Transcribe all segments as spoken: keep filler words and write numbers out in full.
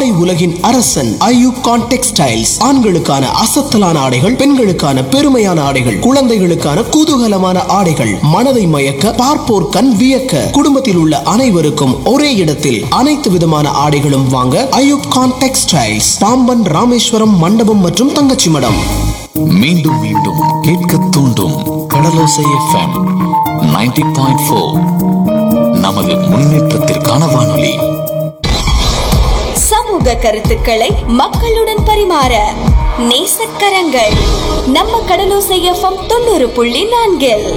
ஆடை உலகின் அரசன் ஐயூப் கான் டெக்ஸ்டைல்ஸ். ஆண்களுக்கான அசத்தலான ஆடைகள், பெண்களுக்கான பெருமையான ஆடைகள், குழந்தைகளுக்கான குதூகலமான ஆடைகள், மனதை மயக்க பார்ப்போர் கண் வியக்க, குடும்பத்தில் உள்ள அனைவருக்கும் ஒரே இடத்தில் அனைத்து விதமான ஆடைகளும் வாங்க ஐயூப் கான் டெக்ஸ்டைல்ஸ், பாம்பன் ராமேஸ்வரம் மண்டபம் மற்றும் தங்கச்சி மடம். மீண்டும் மீண்டும் கேட்க தூண்டும் கடலோசை எஃப்எம் நைன்டி பாயிண்ட் ஃபோர். நமது முன்னேற்றத்திற்கான வானொலி. சமூக கருத்துக்களை மக்களுடன் பரிமாற நேசக்கரங்கள் நம்ம கடலோசை எஃப்எம் தொண்ணூறு புள்ளி நான்கில்.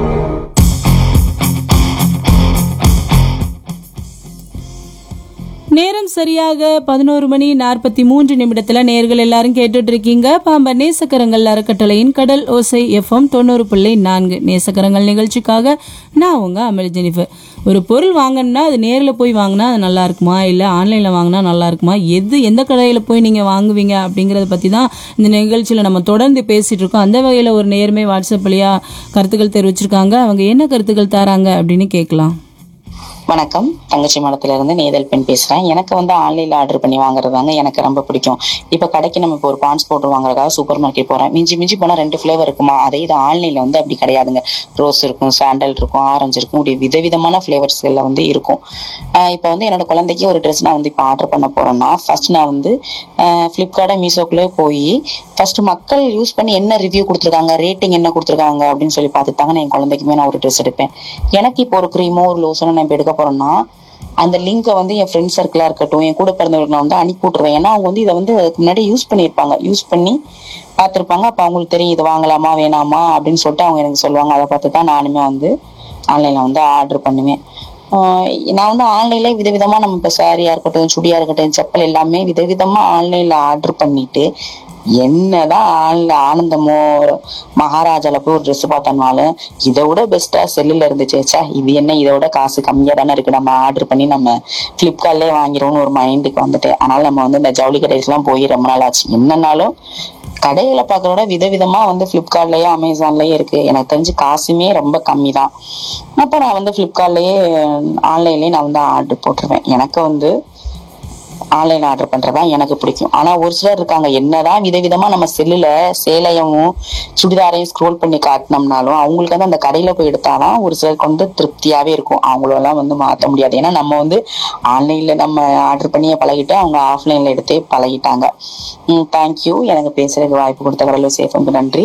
நேரம் சரியாக பதினோரு மணி நாற்பத்தி மூன்று நிமிடத்துல நேர்கள் எல்லாரும் கேட்டுட்டு இருக்கீங்க பாம்பன் நேசக்கரங்கள் அறக்கட்டளையின் கடல் ஓசை எஃப்எம் தொண்ணூறு புள்ளி நான்கு. நேசக்கரங்கள் நிகழ்ச்சிக்காக நான் உங்க அமல் ஜெனிஃபர். ஒரு பொருள் வாங்கணும்னா அது நேரில் போய் வாங்கினா அது நல்லா இருக்குமா, இல்லை ஆன்லைனில் வாங்கினா நல்லா இருக்குமா, எது எந்த கடையில் போய் நீங்கள் வாங்குவீங்க அப்படிங்கிறத பற்றி தான் இந்த நிகழ்ச்சியில் நம்ம தொடர்ந்து பேசிகிட்டு இருக்கோம். அந்த வகையில் ஒரு நேர்மை வாட்ஸ்அப் வழியாக கருத்துக்கள் தெரிவிச்சிருக்காங்க. அவங்க என்ன கருத்துக்கள் தராங்க அப்படின்னு கேட்கலாம். வணக்கம், தங்கச்சி மடத்துல இருந்து நேதல் பெண் பேசுறேன். எனக்கு வந்து ஆன்லைன்ல ஆர்டர் பண்ணி வாங்குறதாங்க எனக்கு ரொம்ப பிடிக்கும். இப்ப கடைக்கு நம்ம இப்போ ஒரு பான்ஸ் பவுடர் வாங்குறதுக்காக சூப்பர் மார்க்கெட் போறேன். மிஞ்சி மிஞ்சி போனா ரெண்டு ஃபிளேவர் இருக்குமா, அதே இது ஆன்லைன்ல வந்து அப்படி கிடையாதுங்க. ரோஸ் இருக்கும், சாண்டல் இருக்கும், ஆரஞ்சு இருக்கும், இப்படி விதவிதமான ஃபிளேவர்ஸ் எல்லாம் வந்து இருக்கும். ஆஹ் இப்ப வந்து என்னோட குழந்தைக்கு ஒரு ட்ரெஸ் நான் வந்து இப்போ ஆர்டர் பண்ண போறேன்னா ஃபர்ஸ்ட் நான் வந்து பிளிப்கார்ட் மீஷோக்குள்ளே போய் ஃபர்ஸ்ட் மக்கள் யூஸ் பண்ணி என்ன ரிவ்யூ கொடுத்துருக்காங்க, ரேட்டிங் என்ன கொடுத்துருக்காங்க அப்படின்னு சொல்லி பார்த்துட்டாங்க. நான் என் குழந்தைக்குமே நான் ஒரு ட்ரெஸ் எடுப்பேன். எனக்கு இப்போ ஒரு க்ரீமோ ஒரு லோஷனோ நான் இப்போ எடுக்க போறேன்னா அந்த லிங்கை வந்து என் ஃப்ரெண்ட் சர்க்கிளா இருக்கட்டும், என் கூட பிறந்தவர்கள் நான் வந்து அனுப்பி விட்டுருவேன். ஏன்னா அவங்க வந்து இதை வந்து அதுக்கு முன்னாடி யூஸ் பண்ணியிருப்பாங்க, யூஸ் பண்ணி பார்த்துருப்பாங்க. அப்போ அவங்களுக்கு தெரியும் இது வாங்கலாமா வேணாமா அப்படின்னு சொல்லிட்டு அவங்க எனக்கு சொல்லுவாங்க. அதை பார்த்து தான் நானுமே வந்து ஆன்லைன்ல வந்து ஆர்டர் பண்ணுவேன். நான் வந்து ஆன்லைன்ல விதவிதமா நம்ம இப்போ சாரியா இருக்கட்டும், சுடியா இருக்கட்டும், செப்பல் எல்லாமே விதவிதமா ஆன்லைன்ல ஆர்டர் பண்ணிட்டு என்னதான் ஆன்ல ஆனந்தமோ மகாராஜால போய் ஒரு ட்ரெஸ் பார்த்தோம்னாலும் இதை விட பெஸ்டா செல்லுல இருந்துச்சேச்சா, இது என்ன இதை விட காசு கம்மியா தானே இருக்கு, நம்ம ஆர்டர் பண்ணி நம்ம பிளிப்கார்ட்லயே வாங்கிடுவோம்னு ஒரு மைண்டுக்கு வந்துட்டு. அதனால நம்ம வந்து இந்த ஜவுளி கடைக்கெல்லாம் போய் ரொம்ப நாள் ஆச்சு. என்னன்னாலும் கடைகளை பார்க்கறத விதவிதமா வந்து பிளிப்கார்ட்லயே அமேசான்லயே இருக்கு. எனக்கு தெரிஞ்சு காசுமே ரொம்ப கம்மி தான். அப்ப நான் வந்து பிளிப்கார்ட்லயே ஆன்லைன்லயே நான் வந்து ஆர்டர் போட்டுருவேன். எனக்கு வந்து ஆன்லைன் ஆர்டர் பண்றதா எனக்கு பிடிக்கும். ஆனா ஒரு சிலர் இருக்காங்க, என்னதான் விதவிதமா நம்ம செல்லுல சேலையவும் சுடிதாரையும் ஸ்க்ரோல் பண்ணி காட்டினோம்னாலும் அவங்களுக்கு வந்து அந்த கடையில போய் எடுத்தாதான் ஒரு சிலருக்கு வந்து திருப்தியாவே இருக்கும். அவங்களெல்லாம் வந்து மாற்ற முடியாது. ஏன்னா நம்ம வந்து ஆன்லைன்ல நம்ம ஆர்டர் பண்ணியே பழகிட்டு அவங்க ஆஃப்லைன்ல எடுத்தே பழகிட்டாங்க. உம் தேங்க்யூ. எனக்கு பேசுறதுக்கு வாய்ப்பு கொடுத்த கடலூர் சேஃபுக்கு நன்றி.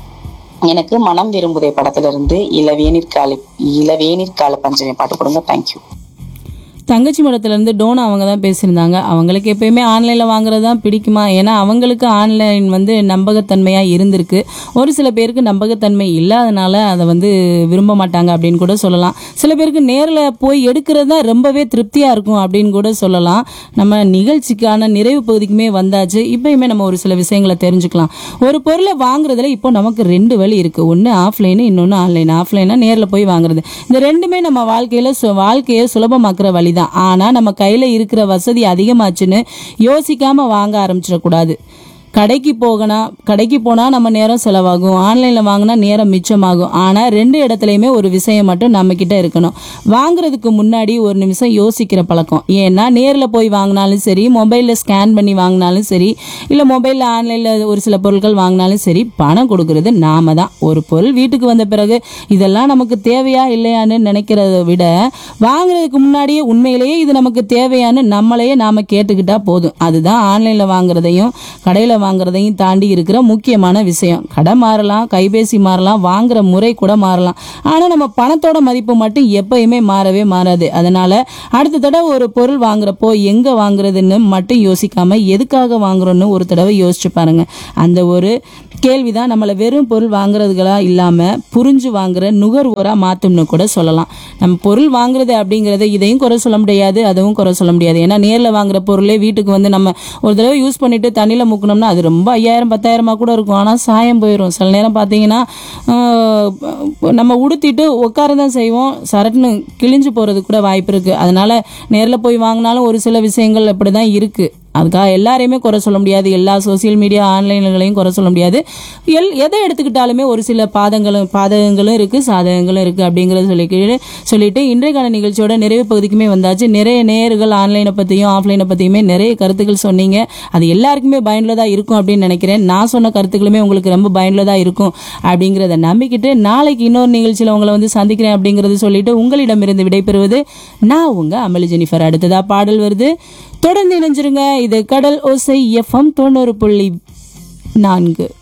எனக்கு மனம் விரும்புதே படத்துல இருந்து இளவேநீர் கால இளவேநீர் கால பஞ்சமி பாட்டு கொடுங்க. தேங்க்யூ. தங்கச்சி மடத்துலேருந்து டோனா அவங்க தான் பேசியிருந்தாங்க. அவங்களுக்கு எப்பயுமே ஆன்லைனில் வாங்குறது தான் பிடிக்குமா, ஏன்னா அவங்களுக்கு ஆன்லைன் வந்து நம்பகத்தன்மையாக இருந்திருக்கு. ஒரு சில பேருக்கு நம்பகத்தன்மை இல்லாதனால அதை வந்து விரும்ப மாட்டாங்க அப்படின்னு கூட சொல்லலாம். சில பேருக்கு நேரில் போய் எடுக்கிறது தான் ரொம்பவே திருப்தியாக இருக்கும் அப்படின்னு கூட சொல்லலாம். நம்ம நிகழ்ச்சிக்கான நிறைவு பகுதிக்குமே வந்தாச்சு. இப்போயுமே நம்ம ஒரு சில விஷயங்களை தெரிஞ்சுக்கலாம். ஒரு பொருளை வாங்குறதுல இப்போ நமக்கு ரெண்டு வழி இருக்குது. ஒன்று ஆஃப்லைனு, இன்னொன்று ஆன்லைன். ஆஃப்லைனா நேரில் போய் வாங்குறது. இந்த ரெண்டுமே நம்ம வாழ்க்கையில் வாழ்க்கையை சுலபமாக்குற வழி தான். ஆனா நம்ம கையில இருக்கிற வசதி அதிகமாச்சுன்னு யோசிக்காம வாங்க ஆரம்பிச்சிடக்கூடாது. கடைக்கு போகனா கடைக்கு போனால் நம்ம நேரம் செலவாகும், ஆன்லைனில் வாங்கினா நேரம் மிச்சமாகும். ஆனால் ரெண்டு இடத்துலையுமே ஒரு விஷயம் மட்டும் நம்மக்கிட்ட இருக்கணும், வாங்குறதுக்கு முன்னாடி ஒரு நிமிஷம் யோசிக்கிற பழக்கம். ஏன்னா நேரில் போய் வாங்கினாலும் சரி, மொபைலில் ஸ்கேன் பண்ணி வாங்கினாலும் சரி, இல்லை மொபைலில் ஆன்லைனில் ஒரு சில பொருட்கள் வாங்கினாலும் சரி, பணம் கொடுக்கறது நாம தான். ஒரு பொருள் வீட்டுக்கு வந்த பிறகு இதெல்லாம் நமக்கு தேவையா இல்லையான்னு நினைக்கிறத விட வாங்குறதுக்கு முன்னாடியே உண்மையிலேயே இது நமக்கு தேவையான்னு நம்மளையே நாம கேட்டுக்கிட்டா போதும். அதுதான் ஆன்லைனில் வாங்குறதையும் கடையில் வாங்குறதையும் தாண்டி இருக்கிற முக்கியமான விஷயம். கடை மாறலாம், கைபேசி மாறலாம், வாங்குற முறை கூட மாறலாம். ஆனா நம்ம பணத்தோட மதிப்பு மட்டும் எப்பயுமே மாறவே மாறாது. அதனால அடுத்த தடவை ஒரு பொருள் வாங்குறப்போ எங்க வாங்குறதுன்னு மட்டும் யோசிக்காம எதுக்காக வாங்குறோன்னு ஒரு தடவை யோசிச்சு பாருங்க. அந்த ஒரு கேள்விதான் நம்மளை வெறும் பொருள் வாங்குறதுகளா இல்லாம புரிஞ்சு வாங்குற நுகர்வோரா மாத்தும்னு கூட சொல்லலாம். நம்ம பொருள் வாங்குறது அப்படிங்கறத இதையும் குறை சொல்ல முடியாது, அதுவும் குறை சொல்ல முடியாது. ஏன்னா நேரில் வாங்குற பொருளே வீட்டுக்கு வந்து நம்ம ஒரு தடவை யூஸ் பண்ணிட்டு தண்ணியில முக்கணும்னா அது ரொம்ப ஐயாயிரம் பத்தாயிரமா கூட இருக்கும். ஆனால் சாயம் போயிடும். சில நேரம் பார்த்தீங்கன்னா நம்ம உடுத்திட்டு உட்காரதான் செய்வோம், சரட்டுன்னு கிழிஞ்சு போறது கூட வாய்ப்பு இருக்கு. அதனால நேரில் போய் வாங்கினாலும் ஒரு சில விஷயங்கள் அப்படிதான் இருக்கு. அதுக்காக எல்லாரையுமே குறை சொல்ல முடியாது, எல்லா சோசியல் மீடியா ஆன்லைன்களையும் குறை சொல்ல முடியாது. எல் எதை எடுத்துக்கிட்டாலுமே ஒரு சில பாதங்களும் பாதகங்களும் இருக்குது, சாதகங்களும் இருக்குது அப்படிங்கிறத சொல்லிக்கிட்டு சொல்லிட்டு இன்றைக்கான நிகழ்ச்சியோட நிறைவு பகுதிக்குமே வந்தாச்சு. நிறைய நேயர்கள் ஆன்லைனை பற்றியும் ஆஃப்லைனை பற்றியுமே நிறைய கருத்துக்கள் சொன்னீங்க. அது எல்லாருக்குமே பயனுள்ளதாக இருக்கும் அப்படின்னு நினைக்கிறேன். நான் சொன்ன கருத்துக்களுமே உங்களுக்கு ரொம்ப பயனுள்ளதாக இருக்கும் அப்படிங்கிறத நம்பிக்கிட்டு நாளைக்கு இன்னொரு நிகழ்ச்சியில் உங்களை வந்து சந்திக்கிறேன் அப்படிங்கிறது சொல்லிட்டு உங்களிடமிருந்து விடைபெறுவது நான் உங்க அமளி ஜெனிஃபர். அடுத்ததா பாடல் வருது, தொடர்ந்து இணைஞ்சிருங்க. இது கடல் ஓசை எஃப்எம் தொண்ணூறு புள்ளி நான்கு.